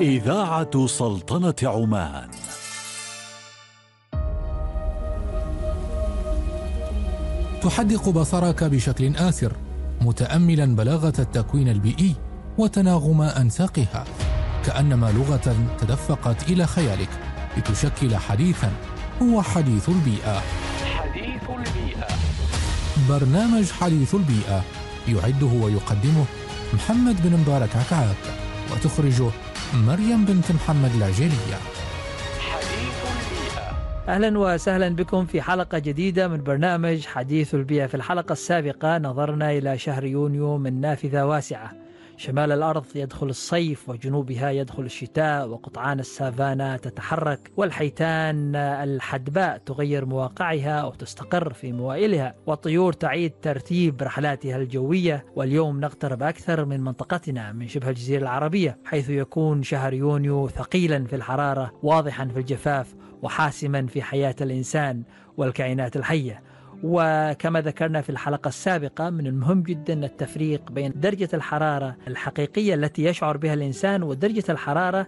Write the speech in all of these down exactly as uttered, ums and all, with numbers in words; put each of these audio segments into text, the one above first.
إذاعة سلطنة عمان. تحدق بصرك بشكل آثر متأملا بلاغة التكوين البيئي وتناغم أنساقها، كأنما لغة تدفقت إلى خيالك لتشكل حديثا هو حديث البيئة. حديث البيئة، برنامج حديث البيئة يعده ويقدمه محمد بن مبارك عكعاك، وتخرجه مريم بنت محمد العجيلية. حديث البيئة. أهلا وسهلا بكم في حلقة جديدة من برنامج حديث البيئة. في الحلقة السابقة نظرنا إلى شهر يونيو من نافذة واسعة. شمال الأرض يدخل الصيف، وجنوبها يدخل الشتاء، وقطعان السافانا تتحرك، والحيتان الحدباء تغير مواقعها أو تستقر في موائلها، والطيور تعيد ترتيب رحلاتها الجوية. واليوم نقترب أكثر من منطقتنا من شبه الجزيرة العربية، حيث يكون شهر يونيو ثقيلا في الحرارة، واضحا في الجفاف، وحاسما في حياة الإنسان والكائنات الحية. وكما ذكرنا في الحلقة السابقة، من المهم جدا التفريق بين درجة الحرارة الحقيقية التي يشعر بها الإنسان ودرجة الحرارة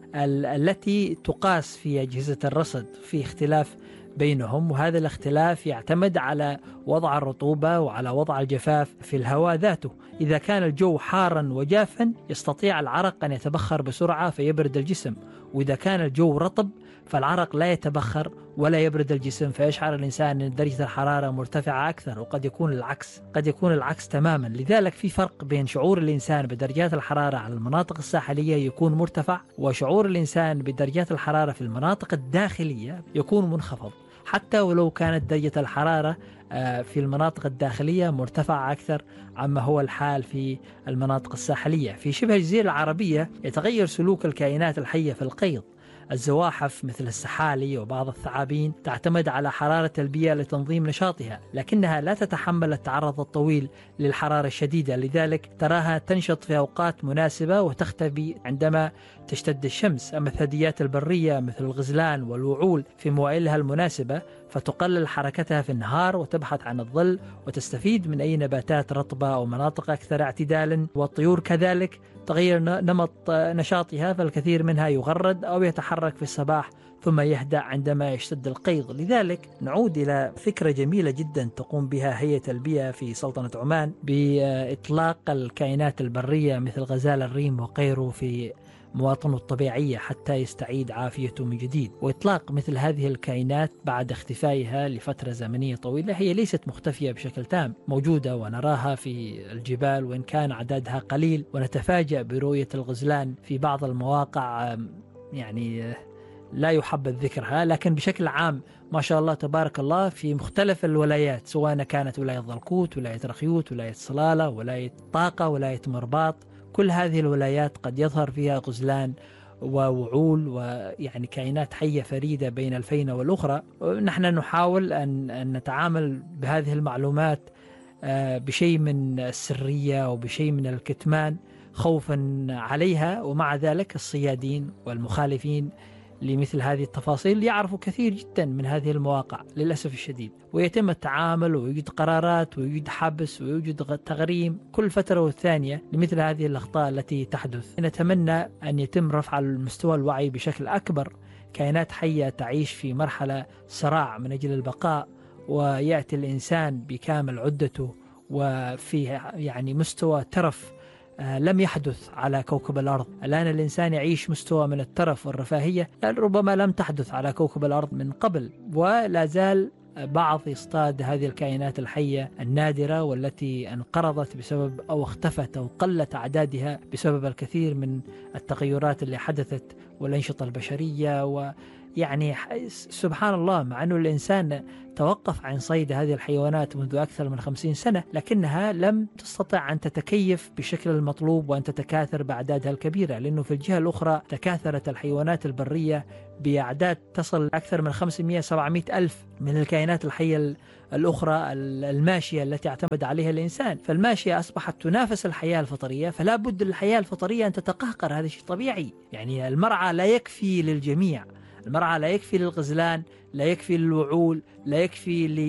التي تقاس في أجهزة الرصد. في اختلاف بينهم، وهذا الاختلاف يعتمد على وضع الرطوبة وعلى وضع الجفاف في الهواء ذاته. إذا كان الجو حارا وجافا يستطيع العرق أن يتبخر بسرعة فيبرد الجسم، وإذا كان الجو رطب فالعرق لا يتبخر ولا يبرد الجسم، فيشعر الإنسان أن درجة الحرارة مرتفعة أكثر. وقد يكون العكس، قد يكون العكس تماما. لذلك في فرق بين شعور الإنسان بدرجات الحرارة على المناطق الساحلية يكون مرتفع، وشعور الإنسان بدرجات الحرارة في المناطق الداخلية يكون منخفض، حتى ولو كانت درجة الحرارة في المناطق الداخلية مرتفعة أكثر عما هو الحال في المناطق الساحلية. في شبه الجزيرة العربية يتغير سلوك الكائنات الحية في القيض. الزواحف مثل السحالي وبعض الثعابين تعتمد على حرارة البيئة لتنظيم نشاطها، لكنها لا تتحمل التعرض الطويل للحرارة الشديدة، لذلك تراها تنشط في أوقات مناسبة وتختفي عندما تشتد الشمس. أما الثدييات البرية مثل الغزلان والوعول في موائلها المناسبة فتقلل حركتها في النهار وتبحث عن الظل وتستفيد من أي نباتات رطبة أو مناطق أكثر اعتدالا. والطيور كذلك تغير نمط نشاطها، فالكثير منها يغرد أو يتحرك في الصباح ثم يهدأ عندما يشتد القيض. لذلك نعود إلى فكرة جميلة جدا تقوم بها هيئة البيئة في سلطنة عمان بإطلاق الكائنات البرية مثل غزال الريم وغيره في مواطنه الطبيعية حتى يستعيد عافيته من جديد. وإطلاق مثل هذه الكائنات بعد اختفائها لفترة زمنية طويلة هي ليست مختفية بشكل تام، موجودة ونراها في الجبال وإن كان عددها قليل، ونتفاجأ برؤية الغزلان في بعض المواقع يعني لا يحبذ ذكرها، لكن بشكل عام ما شاء الله تبارك الله في مختلف الولايات، سواء كانت ولاية ضلكوت، ولاية رخيوت، ولاية صلالة، ولاية طاقة، ولاية مرباط، كل هذه الولايات قد يظهر فيها غزلان ووعول ويعني كائنات حية فريدة بين الفينة والأخرى. نحن نحاول أن, أن نتعامل بهذه المعلومات بشيء من السرية وبشيء من الكتمان خوفا عليها، ومع ذلك الصيادين والمخالفين لمثل هذه التفاصيل يعرفوا كثير جدا من هذه المواقع للأسف الشديد، ويتم التعامل ويوجد قرارات ويوجد حبس ويوجد تغريم كل فترة والثانية لمثل هذه الأخطاء التي تحدث. نتمنى أن يتم رفع المستوى الوعي بشكل أكبر. كائنات حية تعيش في مرحلة صراع من أجل البقاء، ويأتي الإنسان بكامل عدته وفي يعني مستوى ترف لم يحدث على كوكب الأرض. الآن الإنسان يعيش مستوى من الترف والرفاهية ربما لم تحدث على كوكب الأرض من قبل، ولا زال بعض يصطاد هذه الكائنات الحية النادرة والتي انقرضت بسبب أو اختفت أو قلت أعدادها بسبب الكثير من التغيرات اللي حدثت والأنشطة البشرية. ويعني سبحان الله، مع أنه الإنسان توقف عن صيد هذه الحيوانات منذ أكثر من خمسين سنة، لكنها لم تستطع أن تتكيف بشكل المطلوب وأن تتكاثر بأعدادها الكبيرة، لأنه في الجهة الأخرى تكاثرت الحيوانات البرية بأعداد تصل أكثر من خمسمائة سبعمائة ألف من الكائنات الحية الأخرى الماشية التي اعتمد عليها الإنسان. فالماشية أصبحت تنافس الحياة الفطرية، فلا بد للحياة الفطرية أن تتقهقر، هذا شيء طبيعي. يعني المرعى لا يكفي للجميع، المرعى لا يكفي للغزلان، لا يكفي للوعول، لا يكفي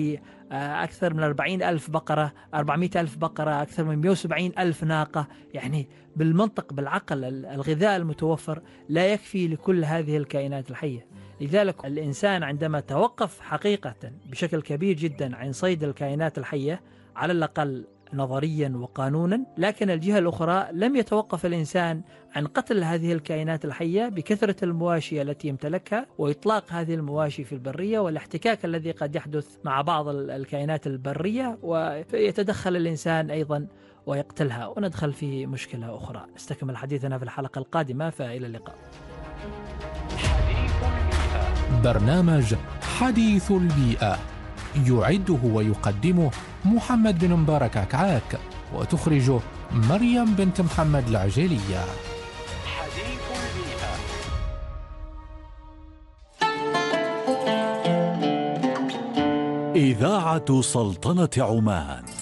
أكثر من أربعين ألف بقرة، أربعمائة ألف بقرة، أكثر من مئة وسبعين ألف ناقة. يعني بالمنطق بالعقل الغذاء المتوفر لا يكفي لكل هذه الكائنات الحية. لذلك الإنسان عندما توقف حقيقة بشكل كبير جدا عن صيد الكائنات الحية، على الأقل نظريا وقانونا، لكن الجهة الأخرى لم يتوقف الإنسان عن قتل هذه الكائنات الحية بكثرة المواشي التي يمتلكها وإطلاق هذه المواشي في البرية والاحتكاك الذي قد يحدث مع بعض الكائنات البرية، ويتدخل الإنسان أيضا ويقتلها وندخل في مشكلة أخرى. نستكمل حديثنا في الحلقة القادمة، فإلى اللقاء. حديث البيئة. برنامج حديث البيئة يعده ويقدمه محمد بن مبارك عكعاك، وتخرجه مريم بنت محمد العجيلية. حديث البيئة. إذاعة سلطنة عمان.